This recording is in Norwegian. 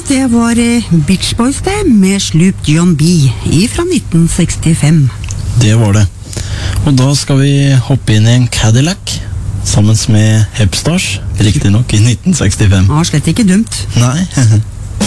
det var Beach Boys det, med Sloop John B. fra 1965. Det var det. Og da skal vi hoppe inn i en Cadillac, sammen med Hepstars, riktig nok i 1965. Slett ikke dumt. Nei,